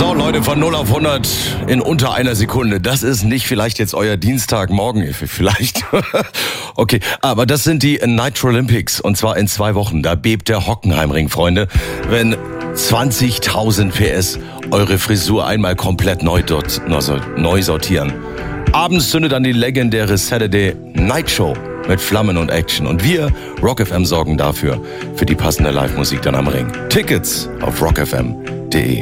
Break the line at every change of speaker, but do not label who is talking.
So, Leute, von 0 auf 100 in unter einer Sekunde. Das ist nicht vielleicht jetzt euer Dienstagmorgen, vielleicht. Okay, aber das sind die Nitro Olympics und zwar in 2 Wochen. Da bebt der Hockenheimring, Freunde. Wenn 20.000 PS eure Frisur einmal komplett neu sortieren. Abends zündet dann die legendäre Saturday Night Show mit Flammen und Action. Und wir, Rock FM, sorgen dafür, für die passende Live-Musik dann am Ring. Tickets auf rockfm.de.